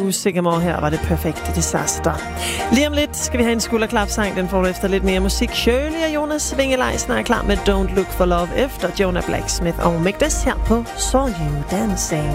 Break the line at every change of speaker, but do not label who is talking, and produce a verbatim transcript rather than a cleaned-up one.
Drew Sycamore. Her var det perfekte disaster. Lige om lidt skal vi have en skulderklapsang. Den får du efter lidt mere musik. Shirley og Jonas Vingelejsen er klar med Don't Look for Love efter Jonah Blacksmith og Make This her på Saw You Dancing.